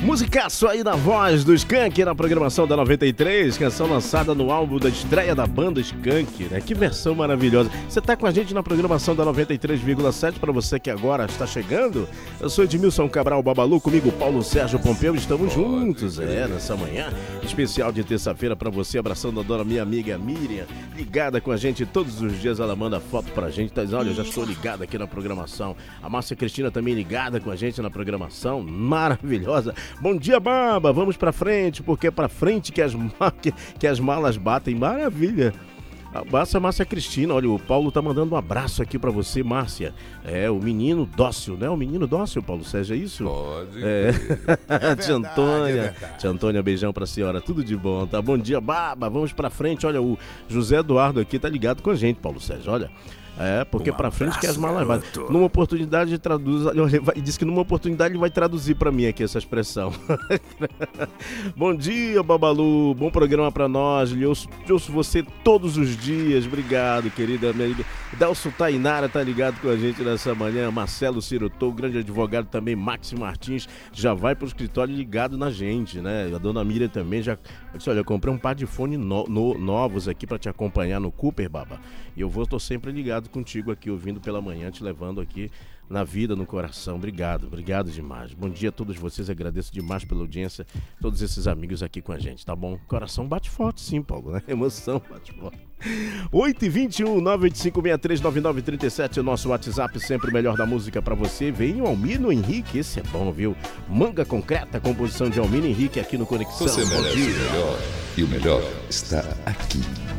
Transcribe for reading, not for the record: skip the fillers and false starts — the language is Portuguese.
Musicaço aí na voz do Skank na programação da 93, canção lançada no álbum da estreia da banda Skank, né? Que versão maravilhosa. Você tá com a gente na programação da 93,7, para você que agora está chegando. Eu sou Edmilson Cabral Babalu, comigo Paulo Sérgio Pompeu, estamos juntos, nessa manhã especial de terça-feira para você, abraçando a dona minha amiga Miriam, ligada com a gente todos os dias, ela manda foto pra gente, tá dizendo, olha, eu já estou ligada aqui na programação. A Márcia Cristina também ligada com a gente na programação, maravilhosa. Bom dia, Baba, vamos pra frente, porque é pra frente que as malas batem, maravilha. Abraça a Márcia Cristina, olha, o Paulo tá mandando um abraço aqui pra você, Márcia. É, o menino dócil, né? O menino dócil, Paulo Sérgio, é isso? Pode. Tia Antônia, Tia Antônia, beijão pra senhora, tudo de bom, tá? Bom dia, Baba, vamos pra frente, olha, o José Eduardo aqui tá ligado com a gente, Paulo Sérgio, olha. É, porque pra frente que as malas vai. Numa oportunidade traduz, ele disse que numa oportunidade ele vai traduzir pra mim aqui essa expressão. Bom dia, Babalu, bom programa pra nós, eu ouço você todos os dias, obrigado, querida amiga. Delcio Tainara tá ligado com a gente nessa manhã, Marcelo Cirotou, grande advogado também, Maxi Martins, já vai pro escritório ligado na gente, né? A dona Miriam também já disse, olha, eu comprei um par de fone novos aqui pra te acompanhar no Cooper, Baba, e eu tô sempre ligado contigo aqui, ouvindo pela manhã, te levando aqui na vida, no coração. Obrigado demais. Bom dia a todos vocês, agradeço demais pela audiência, todos esses amigos aqui com a gente, tá bom? Coração bate forte sim, Paulo, né? Emoção bate forte. 8h21, 985639937, o nosso WhatsApp, sempre o melhor da música pra você. Vem o Almino Henrique, esse é bom, viu? Manga Concreta, composição de Almino Henrique aqui no Conexão. Você merece o melhor, e o melhor está aqui.